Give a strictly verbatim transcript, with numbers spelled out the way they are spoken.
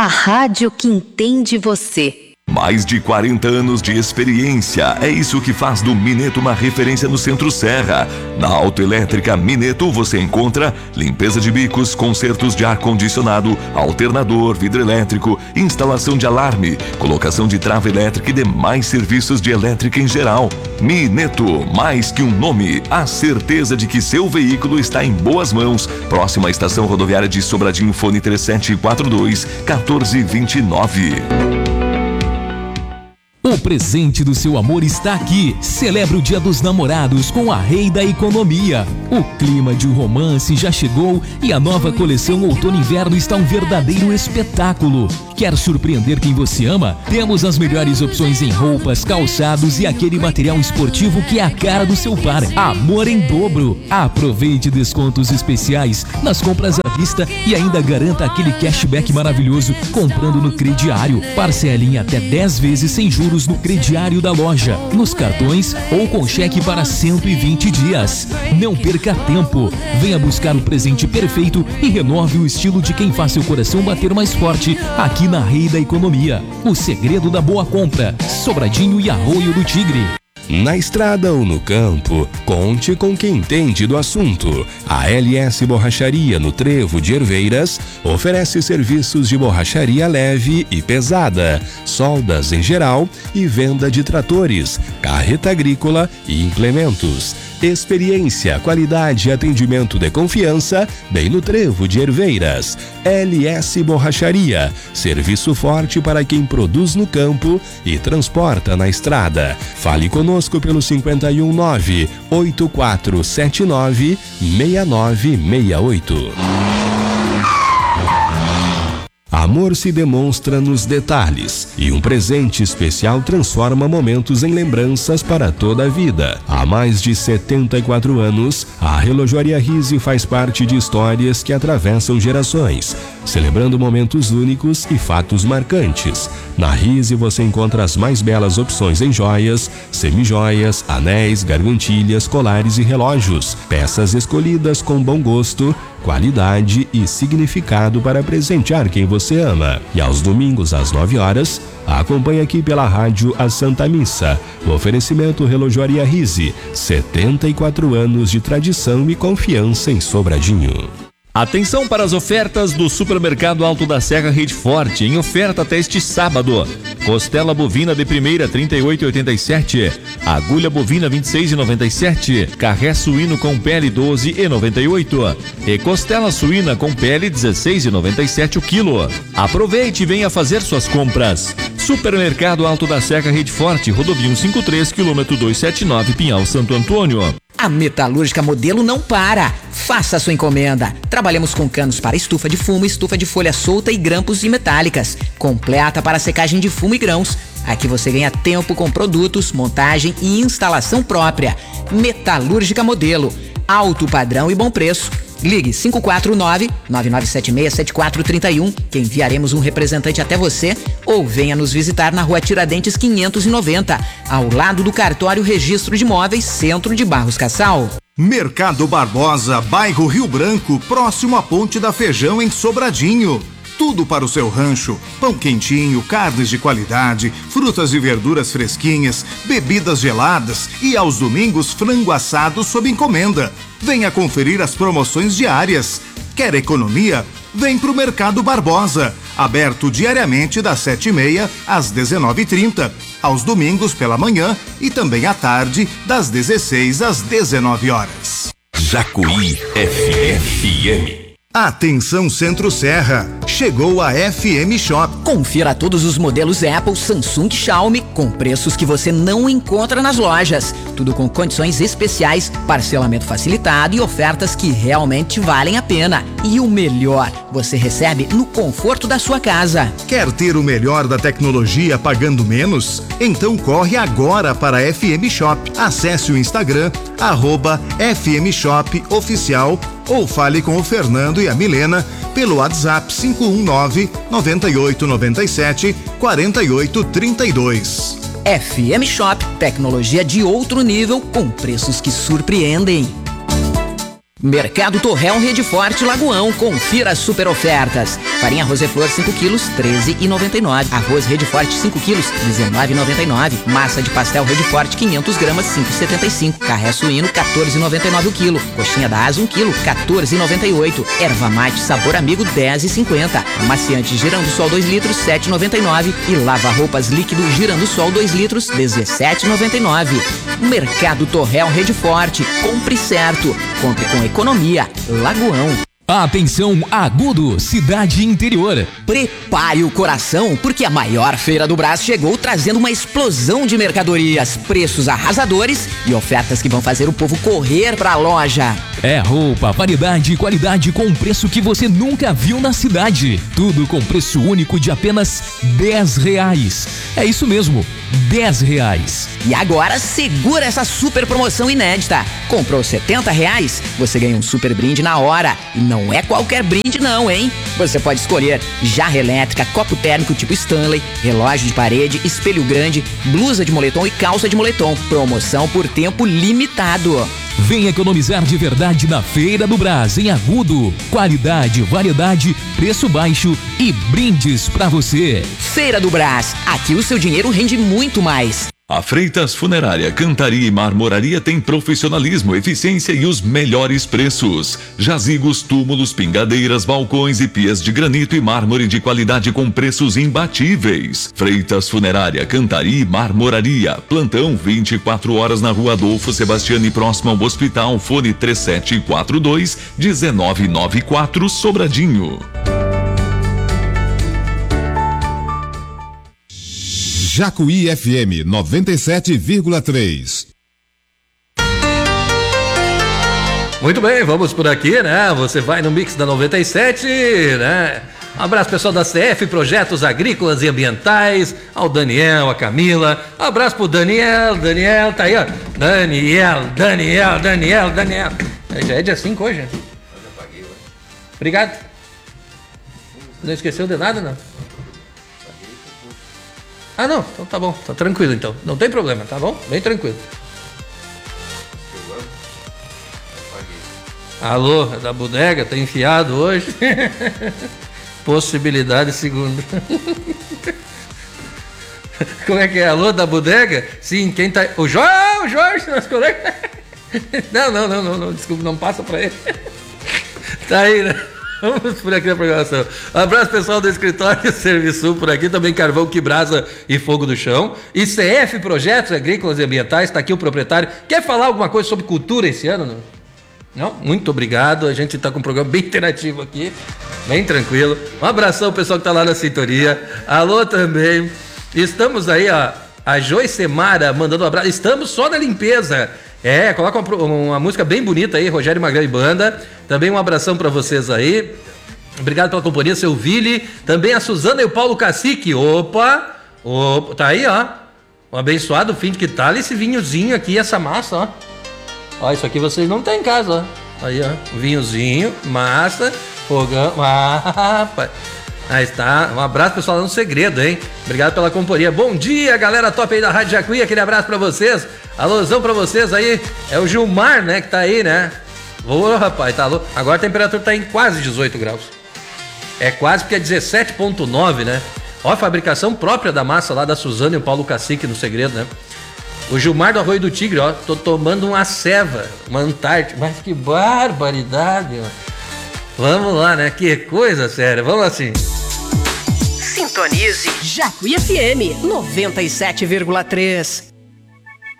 A rádio que entende você. Mais de quarenta anos de experiência, é isso que faz do Mineto uma referência no Centro-Serra. Na Autoelétrica Mineto você encontra limpeza de bicos, consertos de ar-condicionado, alternador, vidro elétrico, instalação de alarme, colocação de trava elétrica e demais serviços de elétrica em geral. Mineto, mais que um nome, a certeza de que seu veículo está em boas mãos. Próxima estação rodoviária de Sobradinho, fone três sete quatro dois, um quatro dois nove. O presente do seu amor está aqui. Celebra o Dia dos Namorados com a Rei da Economia. O clima de um romance já chegou e a nova coleção Outono e Inverno está um verdadeiro espetáculo. Quer surpreender quem você ama? Temos as melhores opções em roupas, calçados e aquele material esportivo que é a cara do seu par. Amor em dobro. Aproveite descontos especiais nas compras à vista e ainda garanta aquele cashback maravilhoso comprando no crediário. Parcele em até dez vezes sem juros no crediário da loja, nos cartões ou com cheque para cento e vinte dias. Não perca tempo. Venha buscar o presente perfeito e renove o estilo de quem faz seu coração bater mais forte aqui na Rei da Economia. O segredo da boa compra. Sobradinho e Arroio do Tigre. Na estrada ou no campo, conte com quem entende do assunto. A L S Borracharia no Trevo de Herveiras oferece serviços de borracharia leve e pesada, soldas em geral e venda de tratores, carreta agrícola e implementos. Experiência, qualidade e atendimento de confiança, bem no Trevo de Herveiras. L S Borracharia, serviço forte para quem produz no campo e transporta na estrada. Fale conosco pelo cinco um nove, oito quatro sete nove, seis nove seis oito. Amor se demonstra nos detalhes e um presente especial transforma momentos em lembranças para toda a vida. Há mais de setenta e quatro anos, a Relojoaria Rizzi faz parte de histórias que atravessam gerações, celebrando momentos únicos e fatos marcantes. Na Rizzi você encontra as mais belas opções em joias, semijoias, anéis, gargantilhas, colares e relógios. Peças escolhidas com bom gosto, qualidade e significado para presentear quem você ama. E aos domingos às nove horas, acompanhe aqui pela rádio a Santa Missa. O oferecimento Relojoaria Rizzi, setenta e quatro anos de tradição e confiança em Sobradinho. Atenção para as ofertas do Supermercado Alto da Serra Rede Forte, em oferta até este sábado. Costela bovina de primeira trinta e oito reais e oitenta e sete centavos, agulha bovina vinte e seis reais e noventa e sete centavos, carré suíno com pele doze reais e noventa e oito centavos e costela suína com pele dezesseis reais e noventa e sete centavos o quilo. Aproveite e venha fazer suas compras. Supermercado Alto da Serra Rede Forte, rodovia cento e cinquenta e três, quilômetro duzentos e setenta e nove, Pinhal Santo Antônio. A Metalúrgica Modelo não para. Faça a sua encomenda. Trabalhamos com canos para estufa de fumo, estufa de folha solta e grampos e metálicas. Completa para secagem de fumo e grãos. Aqui você ganha tempo com produtos, montagem e instalação própria. Metalúrgica Modelo. Alto padrão e bom preço. Ligue cinco quatro nove, nove nove sete seis, sete quatro três um, que enviaremos um representante até você, ou venha nos visitar na Rua Tiradentes quinhentos e noventa, ao lado do Cartório Registro de Imóveis, Centro de Barros Cassal. Mercado Barbosa, bairro Rio Branco, próximo à Ponte da Feijão, em Sobradinho. Tudo para o seu rancho: pão quentinho, carnes de qualidade, frutas e verduras fresquinhas, bebidas geladas e aos domingos frango assado sob encomenda. Venha conferir as promoções diárias. Quer economia? Vem pro Mercado Barbosa, aberto diariamente das sete e meia às dezenove e trinta, aos domingos pela manhã e também à tarde das dezesseis às dezenove horas. Jacuí F M. Atenção Centro-Serra, chegou a F M Shop. Confira todos os modelos Apple, Samsung e Xiaomi com preços que você não encontra nas lojas. Tudo com condições especiais, parcelamento facilitado e ofertas que realmente valem a pena. E o melhor, você recebe no conforto da sua casa. Quer ter o melhor da tecnologia pagando menos? Então corre agora para a F M Shop. Acesse o Instagram, arroba F M Shop Oficial, ou fale com o Fernando e a Milena pelo WhatsApp cinco um nove, nove oito nove sete, quatro oito três dois. F M Shop, tecnologia de outro nível com preços que surpreendem. Mercado Torrel Rede Forte Lagoão, confira as super ofertas. Farinha Roseflor cinco quilos, treze reais e noventa e nove centavos. Arroz Rede Forte cinco quilos, dezenove reais e noventa e nove centavos. Massa de pastel Rede Forte quinhentas gramas, cinco reais e setenta e cinco centavos. Carré suíno, quatorze reais e noventa e nove centavos o quilo. Coxinha da asa um quilo, quatorze reais e noventa e oito centavos. Erva mate sabor amigo, dez reais e cinquenta centavos. Amaciante Girando Sol dois litros, sete reais e noventa e nove centavos. E lava roupas líquido Girando Sol dois litros, dezessete reais e noventa e nove centavos. Mercado Torrel Rede Forte, compre certo, compre com economia. Lagoão. Atenção, Agudo, cidade interior. Prepare o coração, porque a maior feira do Brás chegou trazendo uma explosão de mercadorias, preços arrasadores e ofertas que vão fazer o povo correr pra loja. É roupa, variedade e qualidade com um preço que você nunca viu na cidade. Tudo com preço único de apenas dez reais. É isso mesmo, dez reais. E agora segura essa super promoção inédita. Comprou setenta reais, você ganha um super brinde na hora. E não é qualquer brinde não, hein? Você pode escolher jarra elétrica, copo térmico tipo Stanley, relógio de parede, espelho grande, blusa de moletom e calça de moletom. Promoção por tempo limitado. Vem economizar de verdade na Feira do Brás, em Agudo. Qualidade, variedade, preço baixo e brindes pra você. Feira do Brás, aqui o seu dinheiro rende muito mais. A Freitas Funerária, Cantaria e Marmoraria tem profissionalismo, eficiência e os melhores preços. Jazigos, túmulos, pingadeiras, balcões e pias de granito e mármore de qualidade com preços imbatíveis. Freitas Funerária, Cantaria e Marmoraria. Plantão vinte e quatro horas na Rua Adolfo Sebastiani, próximo ao hospital. Fone três sete quatro dois, um nove nove quatro, Sobradinho. Jacuí F M noventa e sete vírgula três. Muito bem, vamos por aqui, né? Você vai no Mix da noventa e sete, né? Um abraço pessoal da C F Projetos Agrícolas e Ambientais, ao Daniel, a Camila. Um abraço pro Daniel, Daniel, tá aí, ó. Daniel, Daniel, Daniel, Daniel. Já é dia cinco hoje. Obrigado. Não esqueceu de nada, não? Ah, não, então tá bom, tá tranquilo então. Não tem problema, tá bom? Bem tranquilo. Alô, é da bodega, tá enfiado hoje. Possibilidade segunda. Como é que é? Alô, da bodega? Sim, quem tá... O Jorge, o Jorge, nosso colega. Não, não, não, não, não, desculpa, não passa pra ele. Tá aí, né? Vamos por aqui na programação. Abraço pessoal do escritório Serviço por aqui, também Carvão que Brasa e Fogo do Chão. E C F Projetos Agrícolas e Ambientais, está aqui o proprietário. Quer falar alguma coisa sobre cultura esse ano? Não? Não? Muito obrigado. A gente está com um programa bem interativo aqui, bem tranquilo. Um abração pessoal que está lá na sintonia. Alô também. Estamos aí, ó, a Joicemara mandando um abraço. Estamos só na limpeza. É, coloca uma, uma música bem bonita aí, Rogério Magrão e Banda. Também um abração pra vocês aí. Obrigado pela companhia, seu Vili. Também a Suzana e o Paulo Cacique. Opa, opa, tá aí, ó. Um abençoado fim de que tal esse vinhozinho aqui, essa massa, ó. Ó, isso aqui vocês não tem em casa, ó. Aí, ó, vinhozinho, massa, fogão. Ah, rapaz. Aí está, um abraço pessoal, é um segredo, hein? Obrigado pela companhia. Bom dia, galera top aí da Rádio Jacuí, aquele abraço pra vocês. Alôzão pra vocês aí. É o Gilmar, né, que tá aí, né? Ô, rapaz, tá louco. Agora a temperatura tá em quase dezoito graus. É quase porque é dezessete vírgula nove, né? Ó, a fabricação própria da massa lá da Suzana e o Paulo Cacique no segredo, né? O Gilmar do Arroio do Tigre, ó, tô tomando uma ceva, uma Antártica. Mas que barbaridade, ó. Vamos lá, né? Que coisa séria. Vamos assim. Sintonize Jacuí F M noventa e sete vírgula três.